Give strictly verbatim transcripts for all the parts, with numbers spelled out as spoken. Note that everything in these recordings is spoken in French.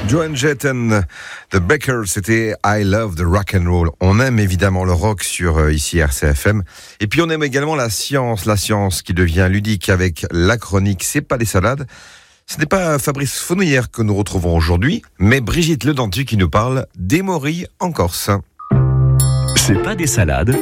Joan Jett and The Bakers, c'était I Love the Rock and Roll. On aime évidemment le rock sur euh, ici R C F M. Et puis on aime également la science, la science qui devient ludique avec la chronique C'est pas des salades. Ce n'est pas Fabrice Fenouillère que nous retrouvons aujourd'hui, mais Brigitte Ledentu qui nous parle des morilles en Corse. C'est pas des salades.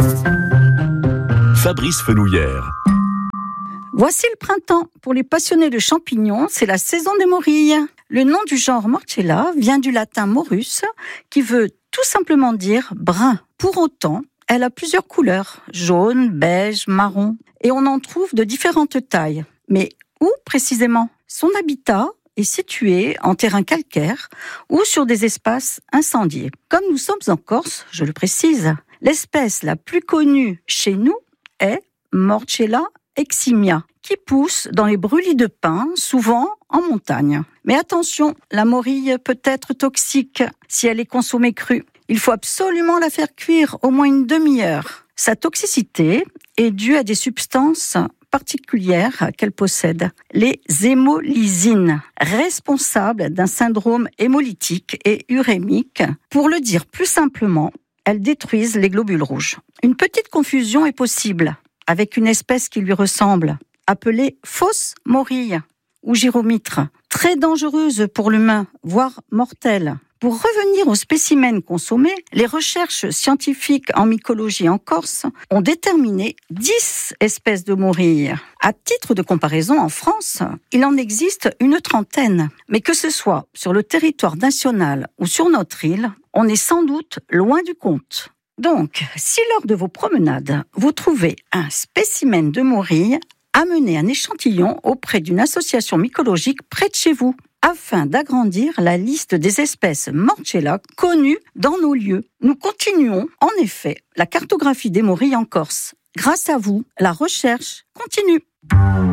Fabrice Fenouillère. Voici le printemps. Pour les passionnés de champignons, c'est la saison des morilles. Le nom du genre Morchella vient du latin morus, qui veut tout simplement dire brun. Pour autant, elle a plusieurs couleurs, jaune, beige, marron, et on en trouve de différentes tailles. Mais où précisément ? Son habitat est situé en terrain calcaire ou sur des espaces incendiés. Comme nous sommes en Corse, je le précise, l'espèce la plus connue chez nous est Morchella eximia, qui pousse dans les brûlis de pin, souvent en montagne. Mais attention, la morille peut être toxique si elle est consommée crue. Il faut absolument la faire cuire au moins une demi-heure. Sa toxicité est due à des substances particulières qu'elle possède, les hémolysines, responsables d'un syndrome hémolytique et urémique. Pour le dire plus simplement, elles détruisent les globules rouges. Une petite confusion est possible avec une espèce qui lui ressemble, appelée fausse morille ou gyromitre, très dangereuse pour l'humain, voire mortelle. Pour revenir aux spécimens consommés, les recherches scientifiques en mycologie en Corse ont déterminé dix espèces de morilles. À titre de comparaison, en France, il en existe une trentaine. Mais que ce soit sur le territoire national ou sur notre île, on est sans doute loin du compte. Donc, si lors de vos promenades, vous trouvez un spécimen de morille, amenez un échantillon auprès d'une association mycologique près de chez vous, afin d'agrandir la liste des espèces Morchella connues dans nos lieux. Nous continuons, en effet, la cartographie des morilles en Corse. Grâce à vous, la recherche continue.